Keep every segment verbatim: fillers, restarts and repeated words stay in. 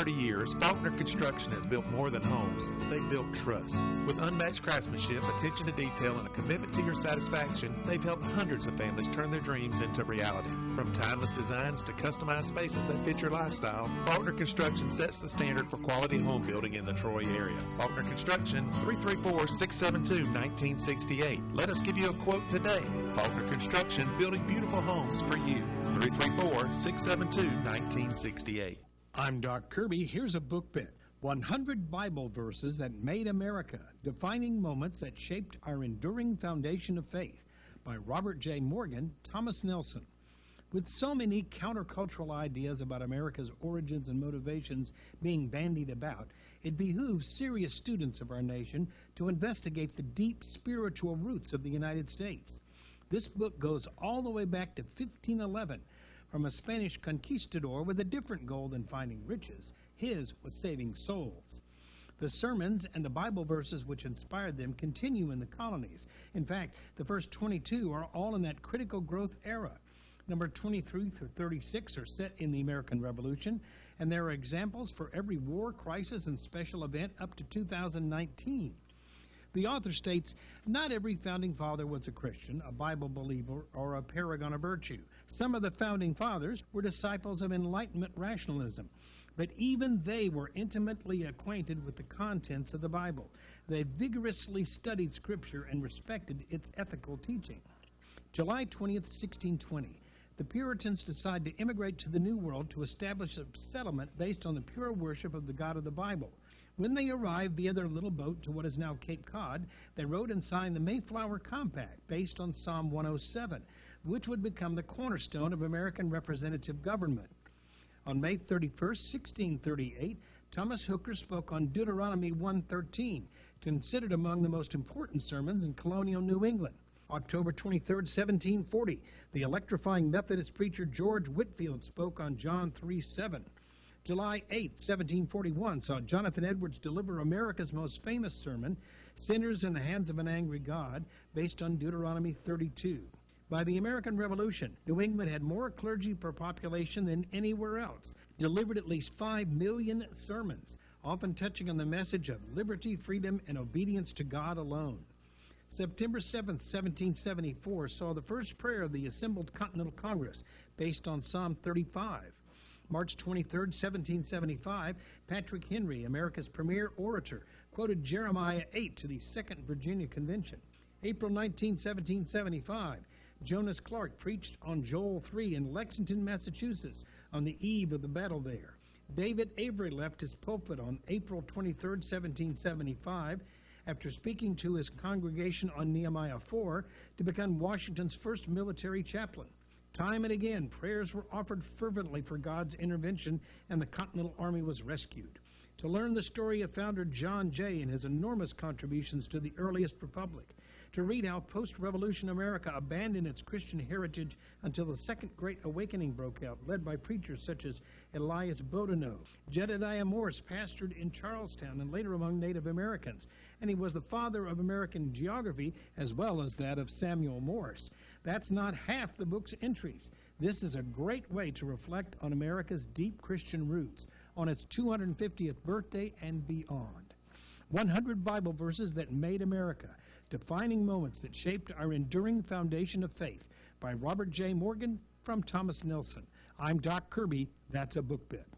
thirty years, Faulkner Construction has built more than homes. They've built trust. With unmatched craftsmanship, attention to detail, and a commitment to your satisfaction, they've helped hundreds of families turn their dreams into reality. From timeless designs to customized spaces that fit your lifestyle, Faulkner Construction sets the standard for quality home building in the Troy area. Faulkner Construction, three three four, six seven two, one nine six eight. Let us give you a quote today. Faulkner Construction, building beautiful homes for you. three three four, six seven two, one nine six eight. I'm Doc Kirby. Here's a book bit. one hundred Bible Verses That Made America, Defining Moments That Shaped Our Enduring Foundation of Faith by Robert J. Morgan, Thomas Nelson. With so many countercultural ideas about America's origins and motivations being bandied about, it behooves serious students of our nation to investigate the deep spiritual roots of the United States. This book goes all the way back to fifteen eleven, from a Spanish conquistador with a different goal than finding riches. His was saving souls. The sermons and the Bible verses which inspired them continue in the colonies. In fact, the first twenty-two are all in that critical growth era. Number twenty-three through thirty-six are set in the American Revolution, and there are examples for every war, crisis, and special event up to two thousand nineteen. The author states, not every founding father was a Christian, a Bible believer, or a paragon of virtue. Some of the founding fathers were disciples of Enlightenment rationalism, but even they were intimately acquainted with the contents of the Bible. They vigorously studied Scripture and respected its ethical teaching. July twentieth, sixteen twenty. The Puritans decide to immigrate to the New World to establish a settlement based on the pure worship of the God of the Bible. When they arrived via their little boat to what is now Cape Cod, they wrote and signed the Mayflower Compact based on Psalm one oh seven, which would become the cornerstone of American representative government. On May thirty-first, sixteen thirty-eight, Thomas Hooker spoke on Deuteronomy one thirteen, considered among the most important sermons in colonial New England. October twenty-third, seventeen forty, the electrifying Methodist preacher George Whitefield spoke on John three seven. July eighth, seventeen forty-one, saw Jonathan Edwards deliver America's most famous sermon, Sinners in the Hands of an Angry God, based on Deuteronomy thirty-two. By the American Revolution, New England had more clergy per population than anywhere else, delivered at least five million sermons, often touching on the message of liberty, freedom, and obedience to God alone. September seventh, seventeen seventy-four, saw the first prayer of the assembled Continental Congress, based on Psalm thirty-five. March twenty-third, seventeen seventy-five, Patrick Henry, America's premier orator, quoted Jeremiah eight to the Second Virginia Convention. April nineteenth, seventeen seventy-five, Jonas Clark preached on Joel three in Lexington, Massachusetts, on the eve of the battle there. David Avery left his pulpit on April twenty-third, seventeen seventy-five, after speaking to his congregation on Nehemiah four, to become Washington's first military chaplain. Time and again, prayers were offered fervently for God's intervention, and the Continental Army was rescued. To learn the story of founder John Jay and his enormous contributions to the earliest republic, to read how post-revolution America abandoned its Christian heritage until the Second Great Awakening broke out, led by preachers such as Elias Boudinot. Jedediah Morse pastored in Charlestown and later among Native Americans, and he was the father of American geography as well as that of Samuel Morse. That's not half the book's entries. This is a great way to reflect on America's deep Christian roots, on its two hundred fiftieth birthday and beyond. one hundred Bible Verses That Made America, Defining Moments That Shaped Our Enduring Foundation of Faith, by Robert J. Morgan from Thomas Nelson. I'm Doc Kirby. That's a book bit.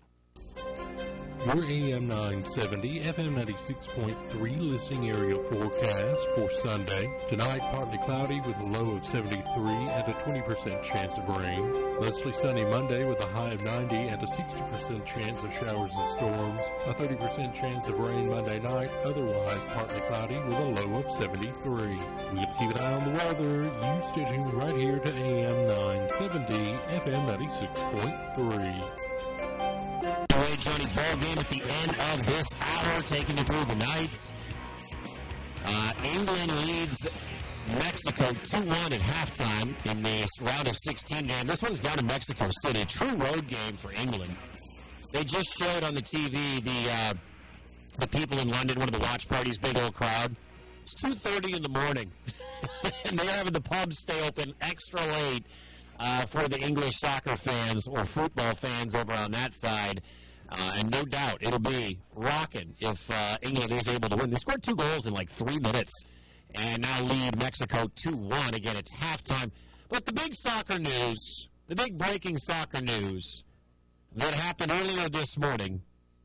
Your A M nine seventy, F M ninety-six point three listening area forecast for Sunday. Tonight, partly cloudy with a low of seventy-three and a twenty percent chance of rain. Mostly sunny Monday with a high of ninety and a sixty percent chance of showers and storms. A thirty percent chance of rain Monday night, otherwise partly cloudy with a low of seventy-three. We'll keep an eye on the weather. You stay tuned right here to A M nine seventy, F M ninety-six point three. Johnny ball game at the end of this hour, taking you through the nights. Uh, England leads Mexico two one at halftime in this round of sixteen game. This one's down in Mexico City. True road game for England. They just showed on the T V the uh, the people in London, one of the watch parties, big old crowd. It's two thirty in the morning, and they're having the pubs stay open extra late uh, for the English soccer fans or football fans over on that side. Uh, and no doubt it'll be rocking if uh, England is able to win. They scored two goals in like three minutes and now lead Mexico two one. Again, it's halftime. But the big soccer news, the big breaking soccer news that happened earlier this morning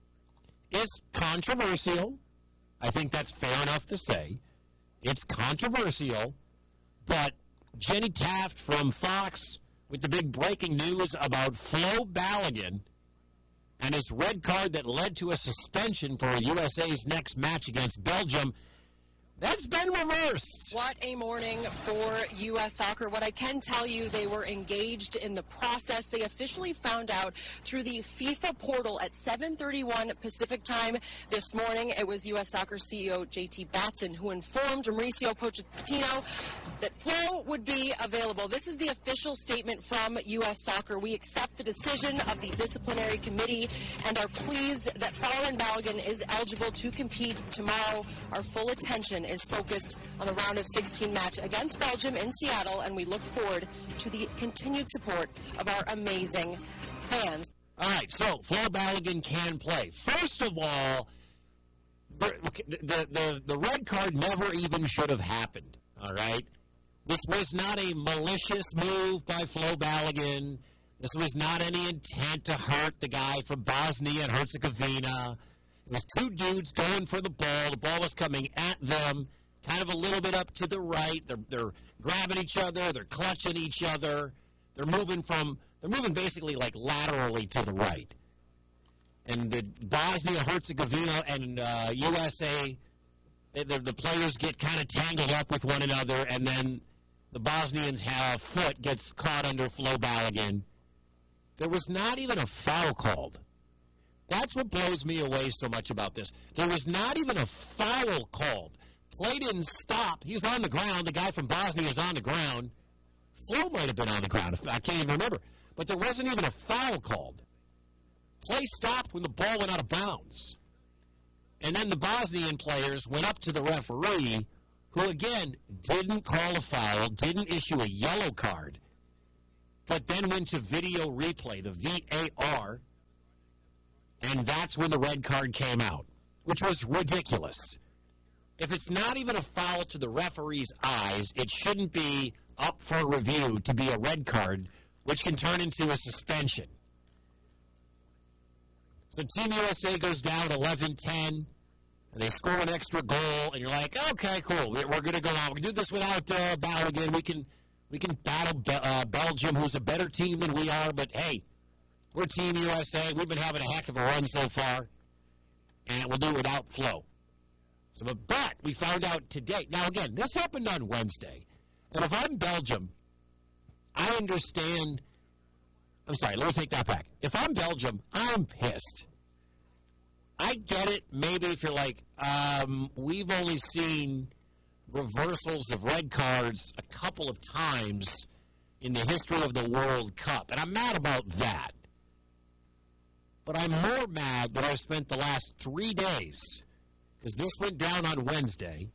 is controversial. I think that's fair enough to say. It's controversial, but Jenny Taft from Fox with the big breaking news about Flo Balogun and his red card that led to a suspension for U S A's next match against Belgium. That's been reversed. What a morning for U S Soccer. What I can tell you, they were engaged in the process. They officially found out through the FIFA portal at seven thirty-one Pacific time this morning. It was U S Soccer C E O J T Batson who informed Mauricio Pochettino that Flo would be available. This is the official statement from U S Soccer. We accept the decision of the disciplinary committee and are pleased that Folarin Balogun is eligible to compete tomorrow. Our full attention is focused on the round of sixteen match against Belgium in Seattle, and we look forward to the continued support of our amazing fans. All right, so Flo Balogun can play. First of all, the, the, the, the red card never even should have happened, all right? This was not a malicious move by Flo Balogun. This was not any intent to hurt the guy from Bosnia and Herzegovina. It was two dudes going for the ball. The ball was coming at them, kind of a little bit up to the right. They're, they're grabbing each other. They're clutching each other. They're moving from, they're moving basically like laterally to the right. And the Bosnia-Herzegovina and uh, U S A, they, the, the players get kind of tangled up with one another, and then the Bosnians' have foot gets caught under Flo Balogun. There was not even a foul called. That's what blows me away so much about this. There was not even a foul called. Play didn't stop. He was on the ground. The guy from Bosnia is on the ground. Flo might have been on the ground. I can't even remember. But there wasn't even a foul called. Play stopped when the ball went out of bounds. And then the Bosnian players went up to the referee, who, again, didn't call a foul, didn't issue a yellow card, but then went to video replay, the V A R, and that's when the red card came out, which was ridiculous. If it's not even a foul to the referee's eyes, it shouldn't be up for review to be a red card, which can turn into a suspension. So Team U S A goes down eleven ten, and they score an extra goal, and you're like, okay, cool, we're going to go out. We can do this without uh, Balogun. We can, we can battle Be- uh, Belgium, who's a better team than we are, but hey, we're Team U S A. We've been having a heck of a run so far, and we'll do it without Flo. So, but, but we found out today. Now, again, this happened on Wednesday. And if I'm Belgium, I understand. I'm sorry, let me take that back. If I'm Belgium, I'm pissed. I get it. Maybe if you're like, um, we've only seen reversals of red cards a couple of times in the history of the World Cup. And I'm mad about that. But I'm more mad that I've spent the last three days, because this went down on Wednesday.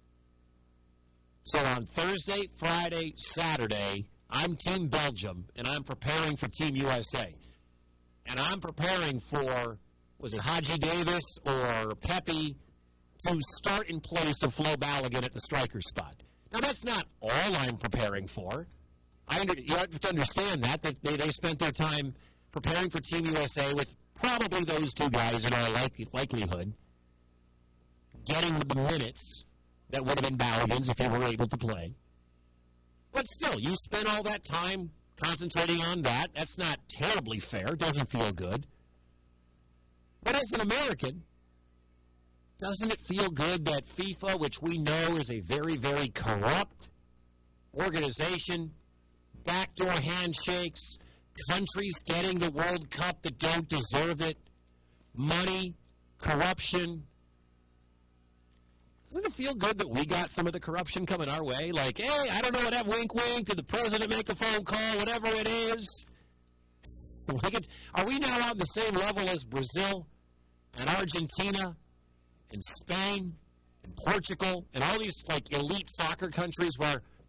So on Thursday, Friday, Saturday, I'm Team Belgium, and I'm preparing for Team U S A. And I'm preparing for, was it Haji Davis or Pepe, to start in place of Flo Balogun at the striker spot. Now, that's not all I'm preparing for. I under, you have to understand that, that they, they spent their time preparing for Team U S A with probably those two guys in all like, likelihood, getting the minutes that would have been Balogun's if he were able to play. But still, you spend all that time concentrating on that. That's not terribly fair. It doesn't feel good. But as an American, doesn't it feel good that FIFA, which we know is a very, very corrupt organization, backdoor handshakes, countries getting the World Cup that don't deserve it, money, corruption. Doesn't it feel good that we got some of the corruption coming our way? Like, hey, I don't know what that wink wink, did the president make a phone call, whatever it is. Like it, are we now on the same level as Brazil and Argentina and Spain and Portugal and all these like elite soccer countries where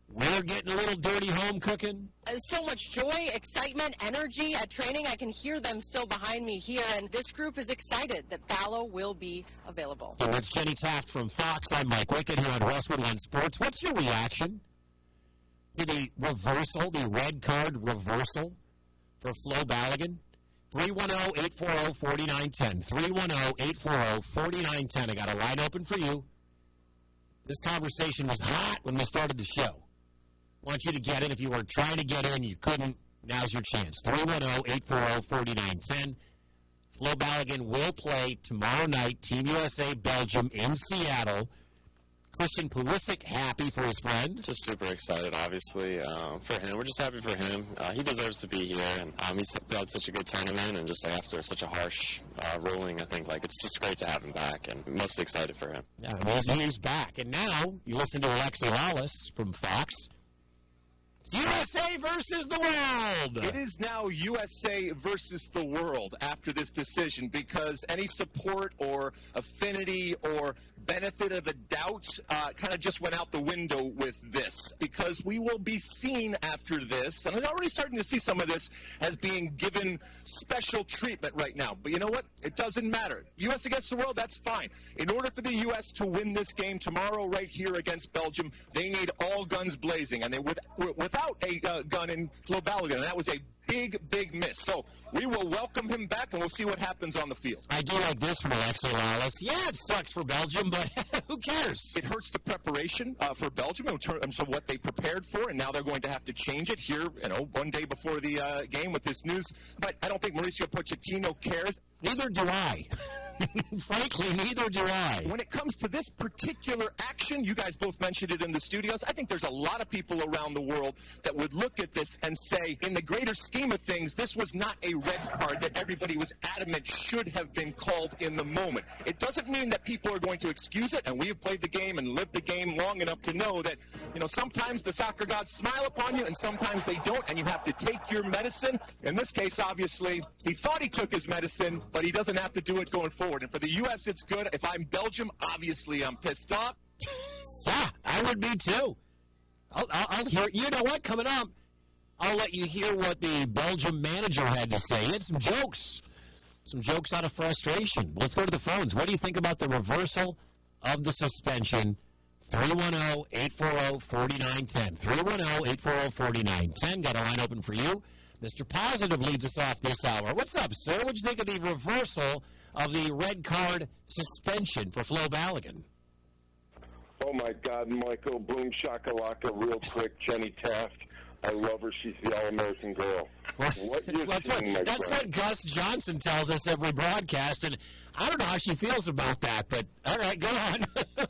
we're getting a little dirty home cooking. Uh, so much joy, excitement, energy at training. I can hear them still behind me here, and this group is excited that Ballo will be available. And that's Jenny Taft from Fox. I'm Mike Wickett here on Westwood One Sports. What's your reaction to the reversal, the red card reversal for Flo Balogun? three one zero, eight four zero, four nine one zero. three one zero, eight four zero, four nine one zero. I got a line open for you. This conversation was hot when we started the show. I want you to get it. If you were trying to get in, you couldn't, now's your chance. three one zero, eight four zero, four nine one zero. Flo Balogun will play tomorrow night, Team U S A Belgium in Seattle. Christian Pulisic happy for his friend. Just super excited, obviously, um, for him. We're just happy for him. Uh, he deserves to be here, and um, he's had such a good tournament, and just like, after such a harsh uh, ruling, I think like it's just great to have him back, and mostly excited for him. Yeah, well, he's back, and now you listen to Alexi Lalas from Fox. U S A versus the world. It is now U S A versus the world after this decision, because any support or affinity or benefit of a doubt uh, kind of just went out the window with this, because we will be seen after this, and I'm already starting to see some of this as being given special treatment right now. But you know what? It doesn't matter. U S against the world, that's fine. In order for the U S to win this game tomorrow right here against Belgium, they need all guns blazing, and they with, without a uh, gun in Flo Balogun, and that was a big, big miss. So we will welcome him back, and we'll see what happens on the field. I do like this from Alexi Lalas. Yeah, it sucks for Belgium, but who cares? It hurts the preparation uh, for Belgium in terms of what they prepared for, and now they're going to have to change it here, you know, one day before the uh, game with this news. But I don't think Mauricio Pochettino cares. Neither do I. Frankly, neither do I. When it comes to this particular action, you guys both mentioned it in the studios, I think there's a lot of people around the world that would look at this and say, in the greater scheme of things, this was not a red card that everybody was adamant should have been called in the moment. It doesn't mean that people are going to excuse it, and we have played the game and lived the game long enough to know that, you know, sometimes the soccer gods smile upon you and sometimes they don't, and you have to take your medicine. In this case, obviously, he thought he took his medicine, but he doesn't have to do it going forward. And for the U S, it's good. If I'm Belgium, obviously I'm pissed off. Yeah, I would be too. I'll, I'll, I'll hear, you know what, coming up, I'll let you hear what the Belgium manager had to say. He had some jokes, some jokes out of frustration. Let's go to the phones. What do you think about the reversal of the suspension? three one zero, eight four zero, four nine one zero. three one zero, eight four zero, four nine one zero. Got a line open for you. Mister Positive leads us off this hour. What's up, sir? What'd you think of the reversal of the red card suspension for Flo Balogun? Oh, my God, Michael, boom, shakalaka, real quick, Jenny Taft. I love her. She's the all-American girl. What you're that's seeing, what, my that's friend. what Gus Johnson tells us every broadcast, and I don't know how she feels about that, but all right, go on.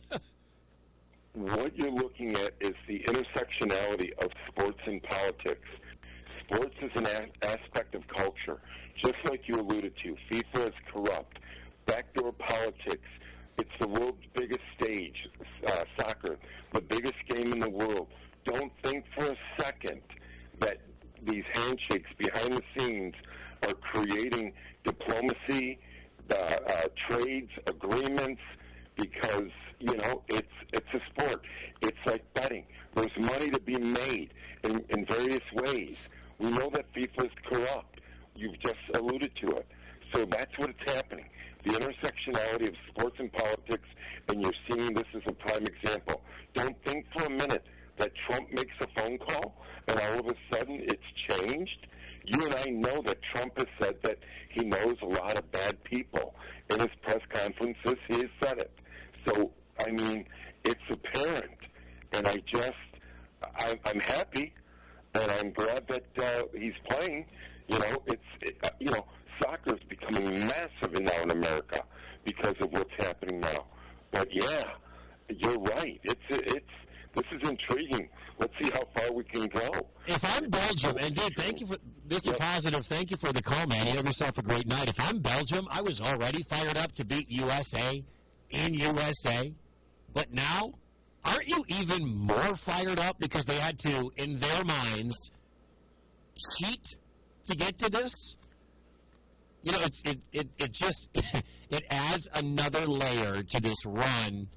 What you're looking at is the intersectionality of sports and politics. Sports is an a- aspect of culture. Just like you alluded to, FIFA is corrupt. Backdoor politics. It's the world's biggest stage, uh, soccer, the biggest game in the world. Don't think for a second that these handshakes behind the scenes are creating diplomacy, uh, uh, trades, agreements, because, you know, it's it's a sport. It's like betting. There's money to be made in, in various ways. We know that FIFA is corrupt. You've just alluded to it. So that's what's happening. The intersectionality of sports and politics, and you're seeing this as a prime example. Don't think for a minute that Trump makes a phone call and all of a sudden it's changed. You and I know that Trump has said that he knows a lot of bad people. In his press conferences, he has said it. So, I mean, it's apparent. And I just, I, I'm happy, and I'm glad that uh, he's playing. You know, it's, it, uh, you know, soccer is becoming massive now in America because of what's happening now. But yeah, you're right. It's it's this is intriguing. Let's see how far we can go. If I'm Belgium, and dude, thank you for Mister Yep. Positive. Thank you for the call, man. You have yourself a great night. If I'm Belgium, I was already fired up to beat U S A in U S A, but now, aren't you even more fired up because they had to, in their minds, cheat to get to this? You know, it's, it, it, it just, it adds another layer to this run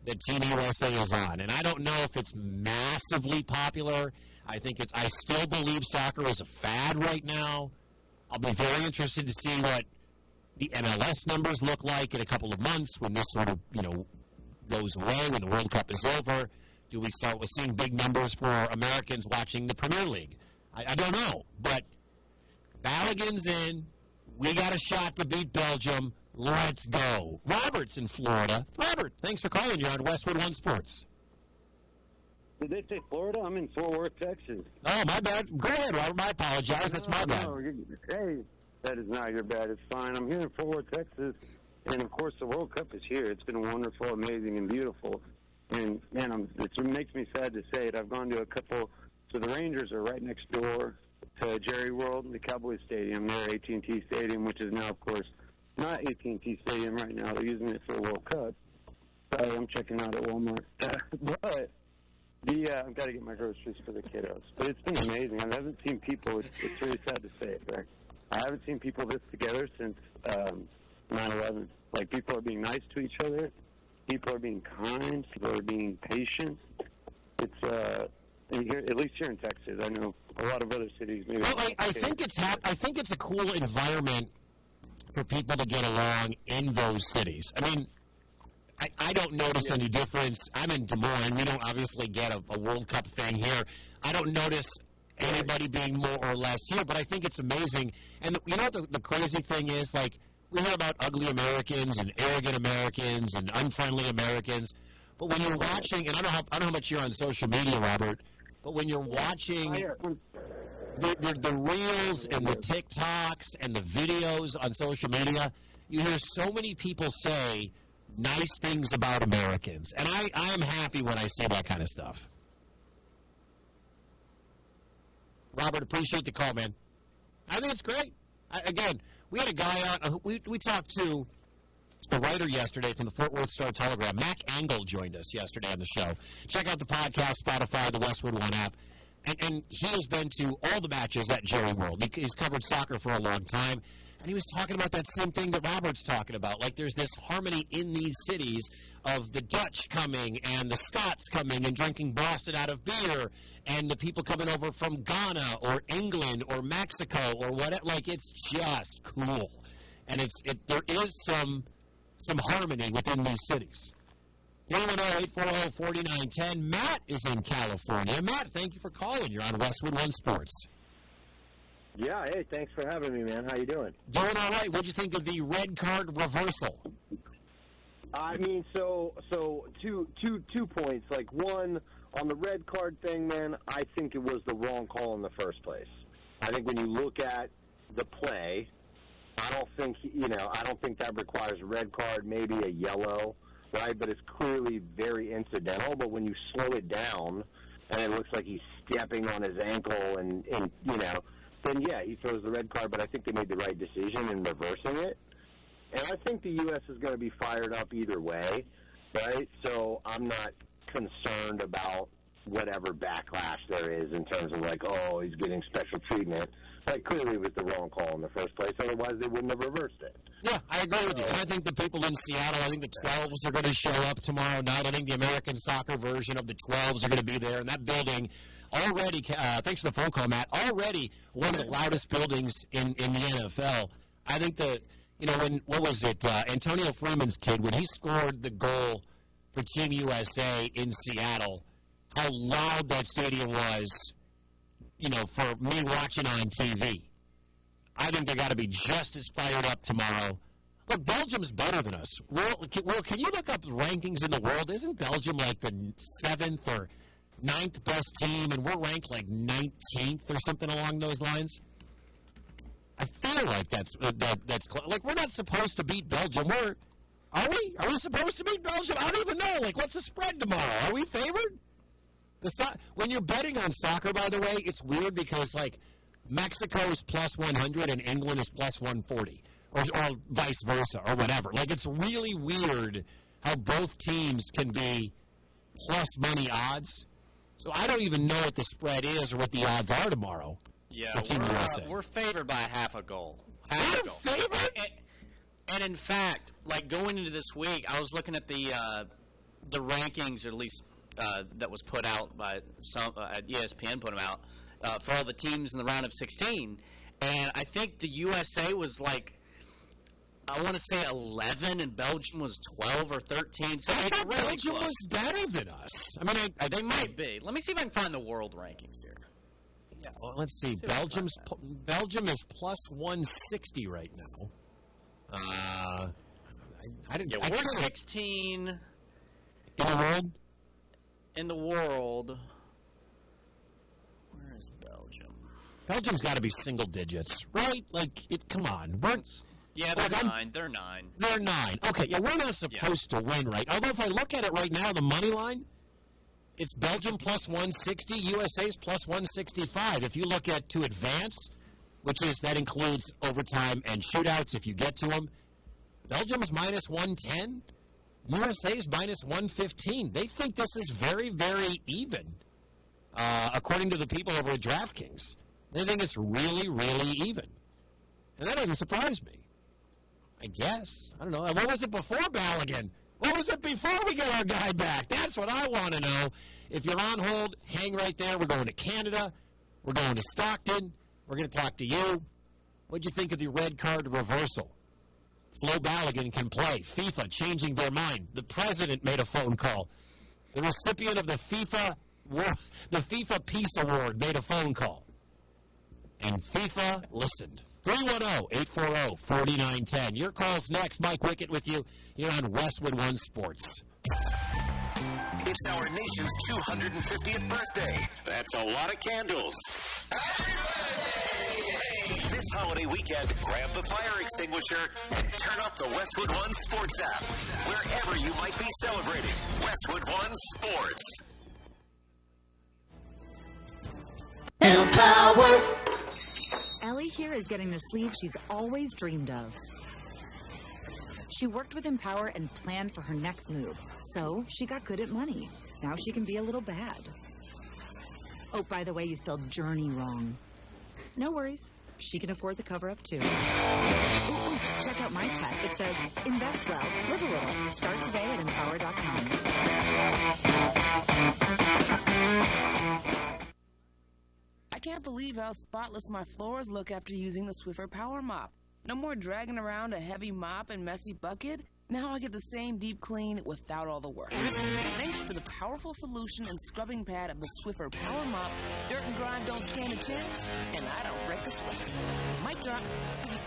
that Team U S A is on. And I don't know if it's massively popular. I think it's, I still believe soccer is a fad right now. I'll be very interested to see what the M L S numbers look like in a couple of months when this sort of, you know, goes away, when the World Cup is over. Do we start with seeing big numbers for Americans watching the Premier League? I, I don't know. But Balogun's in. We got a shot to beat Belgium. Let's go. Robert's in Florida. Robert, thanks for calling. You're on Westwood One Sports. Did they say Florida? I'm in Fort Worth, Texas. Oh, my bad. Go ahead, Robert. I apologize. That's my bad. No, hey, that is not your bad. It's fine. I'm here in Fort Worth, Texas. And, of course, the World Cup is here. It's been wonderful, amazing, and beautiful. And, man, I'm, it makes me sad to say it. I've gone to a couple. So the Rangers are right next door to Jerry World, the Cowboys Stadium. They're A T and T Stadium, which is now, of course, not A T and T Stadium right now. They're using it for the World Cup. Sorry, I'm checking out at Walmart. But the uh, I've got to get my groceries for the kiddos. But it's been amazing. I haven't seen people. It's, it's really sad to say it, but I haven't seen people this together since um, nine eleven. Like, people are being nice to each other. People are being kind. People are being patient. It's uh, here, at least here in Texas. I know a lot of other cities. Maybe well, I, I think it's hap- I think it's a cool environment for people to get along in those cities. I mean, I, I don't notice any difference. I'm in Des Moines. We don't obviously get a, a World Cup thing here. I don't notice anybody being more or less here, but I think it's amazing. And the, you know what the, the crazy thing is? Like, we hear about ugly Americans and arrogant Americans and unfriendly Americans, but when you're watching, and I don't know how, I don't know how much you're on social media, Robert, but when you're watching the, the, the reels and the TikToks and the videos on social media, you hear so many people say nice things about Americans. And I, I am happy when I see that kind of stuff. Robert, appreciate the call, man. I think it's great. I, again, we had a guy on, uh, we, we talked to a writer yesterday from the Fort Worth Star-Telegram. Mac Engel joined us yesterday on the show. Check out the podcast, Spotify, the Westwood One app. And, and he has been to all the matches at Jerry World. He, he's covered soccer for a long time. And he was talking about that same thing that Robert's talking about. Like, there's this harmony in these cities of the Dutch coming and the Scots coming and drinking Boston out of beer, and the people coming over from Ghana or England or Mexico or whatever. Like, it's just cool. And it's it, there is some some harmony within these cities. three one zero, eight four zero, four nine one zero. Matt is in California. Matt, thank you for calling. You're on Westwood One Sports. Yeah, hey, thanks for having me, man. How you doing? Doing all right. What'd you think of the red card reversal? I mean, so so two two two points. Like, one, on the red card thing, man, I think it was the wrong call in the first place. I think when you look at the play, I don't think, you know, I don't think that requires a red card, maybe a yellow, right? But it's clearly very incidental. But when you slow it down and it looks like he's stepping on his ankle and, and you know, then, yeah, he throws the red card, but I think they made the right decision in reversing it. And I think the U S is going to be fired up either way, right? So I'm not concerned about whatever backlash there is in terms of, like, oh, he's getting special treatment. Like, clearly it was the wrong call in the first place. Otherwise, they wouldn't have reversed it. Yeah, I agree with you. And I think the people in Seattle, I think the twelves are going to show up tomorrow night. I think the American soccer version of the twelves are going to be there. And that building already, uh, thanks for the phone call, Matt, already one of the loudest buildings in, in the N F L. I think the, you know, when, what was it, uh, Antonio Freeman's kid, when he scored the goal for Team U S A in Seattle, how loud that stadium was, you know, for me watching on T V. I think they got to be just as fired up tomorrow. Look, Belgium's better than us. Well, can, well, can you look up rankings in the world? Isn't Belgium like the seventh or ninth best team, and we're ranked like nineteenth or something along those lines? I feel like that's uh, that, that's cl- like we're not supposed to beat Belgium. We're are we? Are we supposed to beat Belgium? I don't even know. Like, what's the spread tomorrow? Are we favored? The so- when you're betting on soccer, by the way, it's weird because like Mexico is plus one hundred and England is plus one forty, or, or vice versa, or whatever. Like, it's really weird how both teams can be plus money odds. So I don't even know what the spread is or what the odds are tomorrow. Yeah, we're, uh, we're favored by half a goal. Half a goal. Favored? And, and in fact, like going into this week, I was looking at the uh, the rankings, or at least uh, that was put out by some uh, at E S P N, put them out uh, for all the teams in the round of sixteen, and I think the U S A was like, I want to say eleven, and Belgium was twelve or thirteen. So I it's thought really Belgium close. was better than us. I mean, I, I, They might be. Let me see if I can find the world rankings here. Yeah, well, let's see. see Belgium's pl- Belgium is plus one sixty right now. Uh, I, I didn't. Yeah, I we're couldn't- sixteen in the world. in the world. Where is Belgium? Belgium's got to be single digits, right? Like, it. Come on, we're Yeah, they're Look, I'm- nine. They're nine. they're nine. Okay, yeah, we're not supposed to win, right? Although if I look at it right now, the money line, it's Belgium plus one sixty, U S A's plus one sixty-five. If you look at to advance, which is that includes overtime and shootouts if you get to them, Belgium's minus one ten, U S A's minus one fifteen. They think this is very, very even, uh, according to the people over at DraftKings. They think it's really, really even. And that doesn't surprise me. I guess. I don't know. What was it before Balogun? What was it before we got our guy back? That's what I want to know. If you're on hold, hang right there. We're going to Canada. We're going to Stockton. We're going to talk to you. What'd you think of the red card reversal? Flo Balogun can play. FIFA changing their mind. The president made a phone call. The recipient of the FIFA the FIFA Peace Award made a phone call. And FIFA listened. three one zero, eight four zero, four nine one zero. Your call's next. Mike Wickett with you here on Westwood One Sports. It's our nation's two hundred fiftieth birthday. That's a lot of candles. This holiday weekend, grab the fire extinguisher and turn up the Westwood One Sports app. Wherever you might be celebrating, Westwood One Sports. Empower. Ellie here is getting the sleep she's always dreamed of. She worked with Empower and planned for her next move, so she got good at money. Now she can be a little bad. Oh, by the way, you spelled journey wrong. No worries. She can afford the cover-up, too. Ooh, ooh, check out my tech. It says, invest well, live a little. Start today at empower dot com. I can't believe how spotless my floors look after using the Swiffer Power Mop. No more dragging around a heavy mop and messy bucket. Now I get the same deep clean without all the work. Thanks to the powerful solution and scrubbing pad of the Swiffer Power Mop, dirt and grime don't stand a chance, and I don't break a sweat. Mic drop.